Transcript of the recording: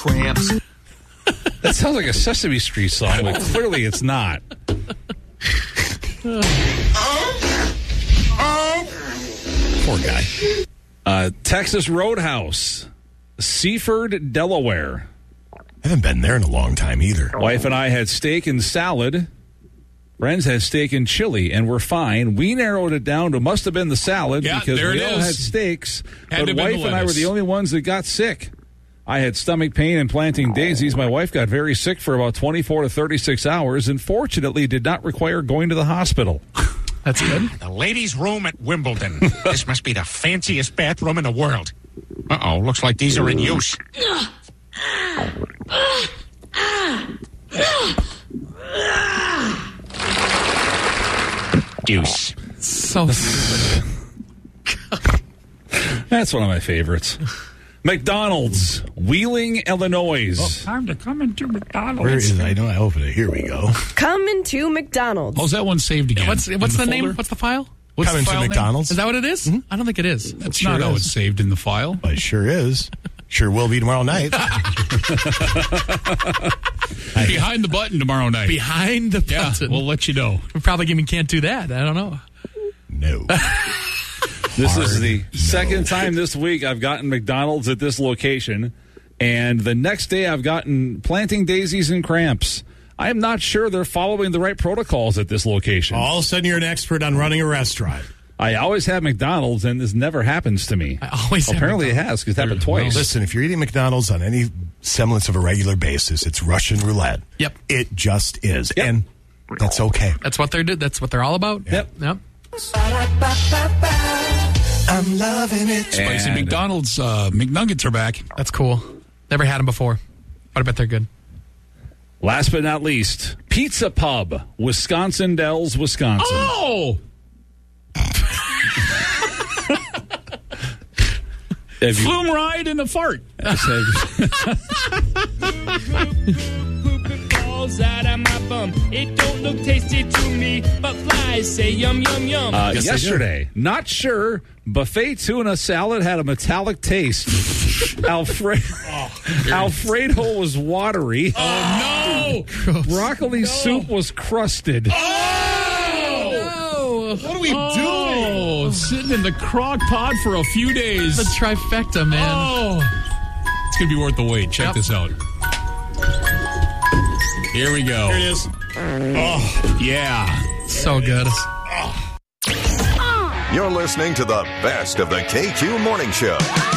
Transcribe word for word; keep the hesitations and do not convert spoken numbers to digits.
Cramps. That sounds like a Sesame Street song, but clearly it's not. Poor guy. Uh, Texas Roadhouse, Seaford, Delaware. I haven't been there in a long time either. Wife and I had steak and salad. Friends had steak and chili, and we're fine. We narrowed it down to must have been the salad Yeah, because there we it all is. had steaks. Had to but have been wife the and I were lettuce. the only ones that got sick. I had stomach pain and planting daisies. My wife got very sick for about twenty-four to thirty-six hours and fortunately did not require going to the hospital. That's good. The ladies' room at Wimbledon. This must be the fanciest bathroom in the world. Uh-oh, looks like these are in use. Deuce. So stupid. That's one of my favorites. McDonald's, Wheeling, Illinois. Time to come into McDonald's. Where is it? I know I opened it. Here we go. Come to McDonald's. How's that one saved again? What's what's In the, name? folder? What's the file? What's Coming the to file name? McDonald's. Is that what it is? I don't think it is. That's Sure not how is. it's saved in the file. Well, it sure is. Sure will be tomorrow night. Behind the button tomorrow night. Behind the yeah, button. we'll let you know. We're probably giving can't do that. I don't know. No. This is the Hard no. second time this week I've gotten McDonald's at this location, and the next day I've gotten planting daisies and cramps. I am not sure they're following the right protocols at this location. All of a sudden, you're an expert on running a restaurant. I always have McDonald's, and this never happens to me. I always have Apparently it has, because it happened twice. Listen, if you're eating McDonald's on any semblance of a regular basis, it's Russian roulette. Yep. It just is. Yep. And that's okay. That's what they're do. That's what they're all about. Yep. Yep. I'm loving it. Spicy And- McDonald's uh, McNuggets are back. That's cool. Never had them before, but I bet they're good. Last but not least, Pizza Pub, Wisconsin Dells, Wisconsin. Oh! Have you- Flume ride and a fart. Falls out of my bum. It don't look tasty to me, but flies say yum yum yum. Uh, Yes, they yesterday, not sure, buffet tuna salad had a metallic taste. Alfre- Alfredo was watery. Oh, no! Broccoli soup was crusted. Oh, What are we Oh, sitting in the crock pot for a few days. the trifecta, man. Oh, it's going to be worth the wait. Check Yep. this out. Here we go. Here it is. Oh, yeah. So good. You're listening to the best of the K Q Morning Show.